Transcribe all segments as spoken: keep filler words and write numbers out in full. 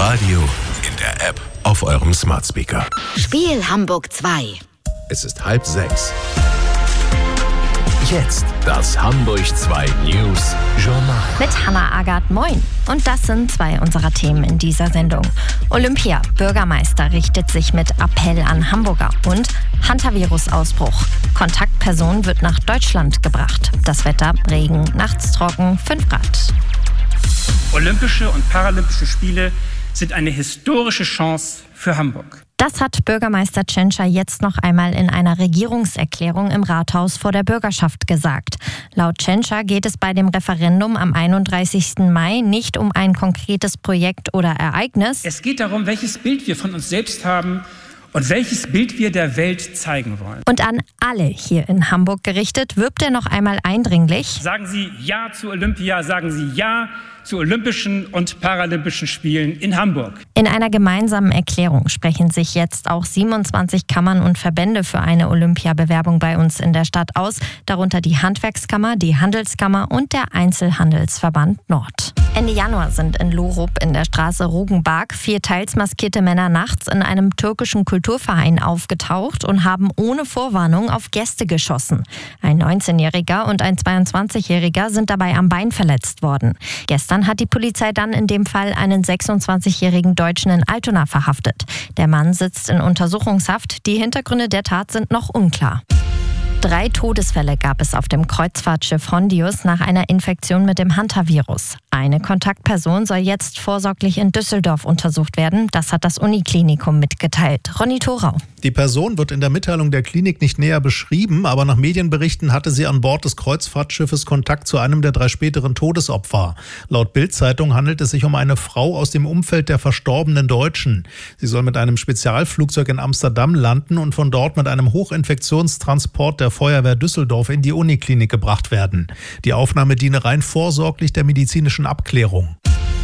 Radio, in der App, auf eurem Smart Speaker. Spiel Hamburg zwei. Es ist halb sechs. Jetzt das Hamburg zwei News Journal. Mit Hannah Agathe, moin. Und das sind zwei unserer Themen in dieser Sendung. Olympia, Bürgermeister richtet sich mit Appell an Hamburger. Und Hantavirus-Ausbruch. Kontaktperson wird nach Deutschland gebracht. Das Wetter, Regen, nachts trocken, fünf Grad. Olympische und Paralympische Spiele sind eine historische Chance für Hamburg. Das hat Bürgermeister Tschentscher jetzt noch einmal in einer Regierungserklärung im Rathaus vor der Bürgerschaft gesagt. Laut Tschentscher geht es bei dem Referendum am einunddreißigsten Mai nicht um ein konkretes Projekt oder Ereignis. Es geht darum, welches Bild wir von uns selbst haben und welches Bild wir der Welt zeigen wollen. Und an alle hier in Hamburg gerichtet wirbt er noch einmal eindringlich: Sagen Sie Ja zu Olympia, sagen Sie Ja zu Olympischen und Paralympischen Spielen in Hamburg. In einer gemeinsamen Erklärung sprechen sich jetzt auch siebenundzwanzig Kammern und Verbände für eine Olympiabewerbung bei uns in der Stadt aus, darunter die Handwerkskammer, die Handelskammer und der Einzelhandelsverband Nord. Ende Januar sind in Lorup in der Straße Rugenbark vier teils maskierte Männer nachts in einem türkischen Kulturverein aufgetaucht und haben ohne Vorwarnung auf Gäste geschossen. Ein neunzehnjähriger und ein zweiundzwanzigjähriger sind dabei am Bein verletzt worden. Gestern hat die Polizei dann in dem Fall einen sechsundzwanzigjährigen Deutschen in Altona verhaftet. Der Mann sitzt in Untersuchungshaft. Die Hintergründe der Tat sind noch unklar. Drei Todesfälle gab es auf dem Kreuzfahrtschiff Hondius nach einer Infektion mit dem Hantavirus. Eine Kontaktperson soll jetzt vorsorglich in Düsseldorf untersucht werden. Das hat das Uniklinikum mitgeteilt. Ronny Thorau. Die Person wird in der Mitteilung der Klinik nicht näher beschrieben, aber nach Medienberichten hatte sie an Bord des Kreuzfahrtschiffes Kontakt zu einem der drei späteren Todesopfer. Laut Bild-Zeitung handelt es sich um eine Frau aus dem Umfeld der verstorbenen Deutschen. Sie soll mit einem Spezialflugzeug in Amsterdam landen und von dort mit einem Hochinfektionstransport der Feuerwehr Düsseldorf in die Uniklinik gebracht werden. Die Aufnahme diene rein vorsorglich der medizinischen Abklärung.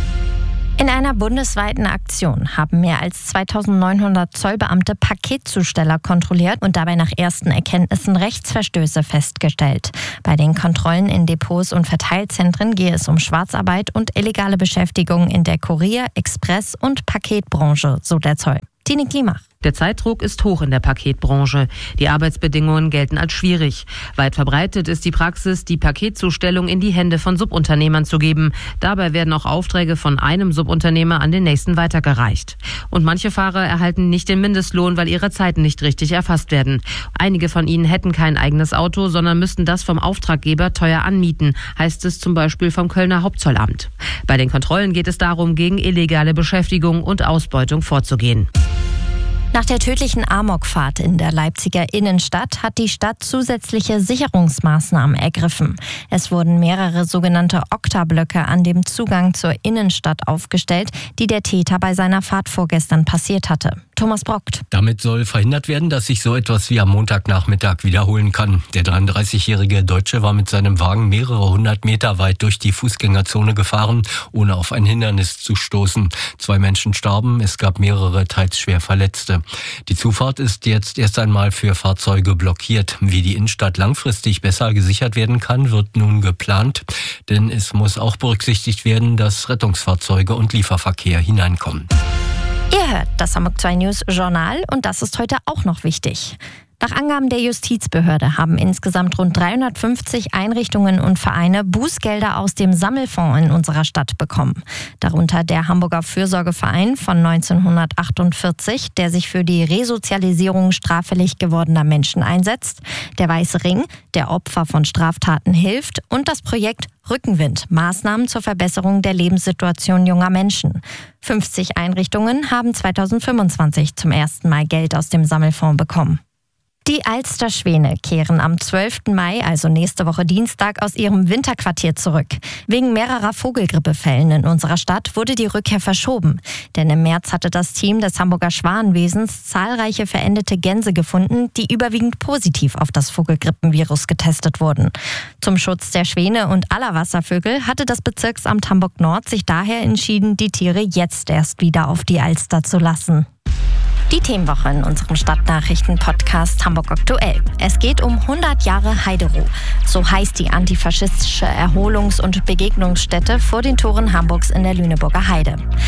In einer bundesweiten Aktion haben mehr als zweitausendneunhundert Zollbeamte Paketzusteller kontrolliert und dabei nach ersten Erkenntnissen Rechtsverstöße festgestellt. Bei den Kontrollen in Depots und Verteilzentren gehe es um Schwarzarbeit und illegale Beschäftigung in der Kurier-, Express- und Paketbranche, so der Zoll. Tine Klimach. Der Zeitdruck ist hoch in der Paketbranche. Die Arbeitsbedingungen gelten als schwierig. Weit verbreitet ist die Praxis, die Paketzustellung in die Hände von Subunternehmern zu geben. Dabei werden auch Aufträge von einem Subunternehmer an den nächsten weitergereicht. Und manche Fahrer erhalten nicht den Mindestlohn, weil ihre Zeiten nicht richtig erfasst werden. Einige von ihnen hätten kein eigenes Auto, sondern müssten das vom Auftraggeber teuer anmieten, heißt es zum Beispiel vom Kölner Hauptzollamt. Bei den Kontrollen geht es darum, gegen illegale Beschäftigung und Ausbeutung vorzugehen. Nach der tödlichen Amokfahrt in der Leipziger Innenstadt hat die Stadt zusätzliche Sicherungsmaßnahmen ergriffen. Es wurden mehrere sogenannte Oktablöcke an dem Zugang zur Innenstadt aufgestellt, die der Täter bei seiner Fahrt vorgestern passiert hatte. Thomas Brockt. Damit soll verhindert werden, dass sich so etwas wie am Montagnachmittag wiederholen kann. Der dreiunddreißigjährige Deutsche war mit seinem Wagen mehrere hundert Meter weit durch die Fußgängerzone gefahren, ohne auf ein Hindernis zu stoßen. Zwei Menschen starben, es gab mehrere teils schwer Verletzte. Die Zufahrt ist jetzt erst einmal für Fahrzeuge blockiert. Wie die Innenstadt langfristig besser gesichert werden kann, wird nun geplant. Denn es muss auch berücksichtigt werden, dass Rettungsfahrzeuge und Lieferverkehr hineinkommen. Ihr hört das Hamburg zwei News Journal und das ist heute auch noch wichtig. Nach Angaben der Justizbehörde haben insgesamt rund dreihundertfünfzig Einrichtungen und Vereine Bußgelder aus dem Sammelfonds in unserer Stadt bekommen. Darunter der Hamburger Fürsorgeverein von neunzehnhundertachtundvierzig, der sich für die Resozialisierung straffällig gewordener Menschen einsetzt, der Weiße Ring, der Opfer von Straftaten hilft und das Projekt Rückenwind, Maßnahmen zur Verbesserung der Lebenssituation junger Menschen. fünfzig Einrichtungen haben zweitausendfünfundzwanzig zum ersten Mal Geld aus dem Sammelfonds bekommen. Die Alster-Schwäne kehren am zwölften Mai, also nächste Woche Dienstag, aus ihrem Winterquartier zurück. Wegen mehrerer Vogelgrippefällen in unserer Stadt wurde die Rückkehr verschoben. Denn im März hatte das Team des Hamburger Schwanenwesens zahlreiche verendete Gänse gefunden, die überwiegend positiv auf das Vogelgrippenvirus getestet wurden. Zum Schutz der Schwäne und aller Wasservögel hatte das Bezirksamt Hamburg-Nord sich daher entschieden, die Tiere jetzt erst wieder auf die Alster zu lassen. Die Themenwoche in unserem Stadtnachrichten-Podcast Hamburg aktuell. Es geht um hundert Jahre Heideroh. So heißt die antifaschistische Erholungs- und Begegnungsstätte vor den Toren Hamburgs in der Lüneburger Heide.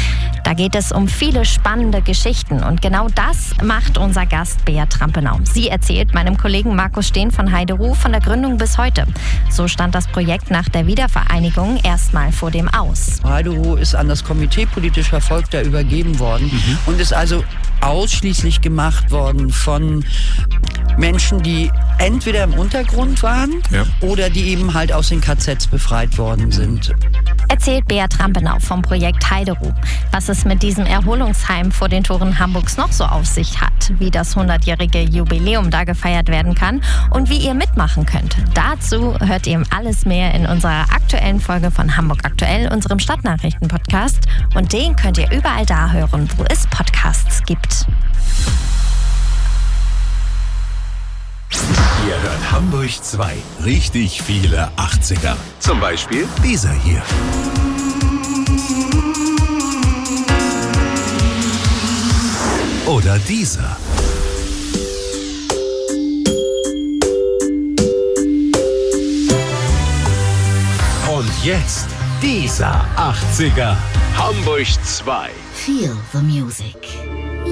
Da geht es um viele spannende Geschichten und genau das macht unser Gast Bea Trampenau. Sie erzählt meinem Kollegen Markus Steen von Heyderuh von der Gründung bis heute. So stand das Projekt nach der Wiedervereinigung erstmal vor dem Aus. Heyderuh ist an das Komitee politisch Verfolgter übergeben worden mhm. und ist also ausschließlich gemacht worden von Menschen, die entweder im Untergrund waren ja. oder die eben halt aus den K Zs befreit worden sind. Erzählt Bea Trampenau vom Projekt Heyderuh, was es mit diesem Erholungsheim vor den Toren Hamburgs noch so auf sich hat, wie das hundertjährige Jubiläum da gefeiert werden kann und wie ihr mitmachen könnt. Dazu hört ihr alles mehr in unserer aktuellen Folge von Hamburg Aktuell, unserem Stadtnachrichten-Podcast. Und den könnt ihr überall da hören, wo es Podcasts gibt. Ihr hört Hamburg zwei. Richtig viele achtziger. Zum Beispiel dieser hier. Oder dieser. Und jetzt dieser achtziger. Hamburg zwei. Feel the music.